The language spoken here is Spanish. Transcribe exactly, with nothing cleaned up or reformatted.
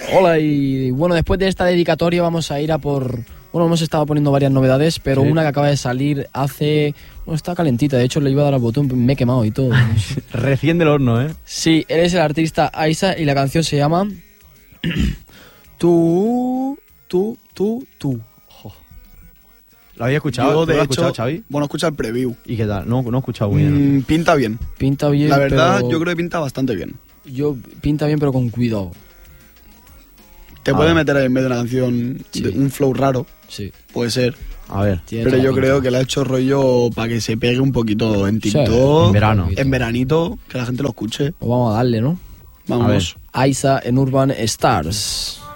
Hola, y bueno, después de esta dedicatoria vamos a ir a por... Bueno, hemos estado poniendo varias novedades, pero sí. Una que acaba de salir hace... Bueno, está calentita, de hecho le iba a dar al botón, me he quemado y todo. Recién del horno, ¿eh? Sí, él es el artista Aisa y la canción se llama... Tú, tú, tú, tú. Oh. ¿Lo había escuchado? Yo, de ¿Lo has hecho, escuchado, Xavi? Bueno, escucha el preview. ¿Y qué tal? No, no he escuchado bien. Mm, pinta bien. Pinta bien, La verdad, pero... yo creo que pinta bastante bien. Yo pinta bien, pero con cuidado. Te A puede ver. meter en medio de una canción Sí. de un flow raro. Sí. Puede ser. A ver. Tiene Pero toda yo la creo pinta. que le ha hecho rollo para que se pegue un poquito en Sí, TikTok. en verano. En veranito, que la gente lo escuche. Pues vamos a darle, ¿no? Vamos. Aisa en Urban Stars.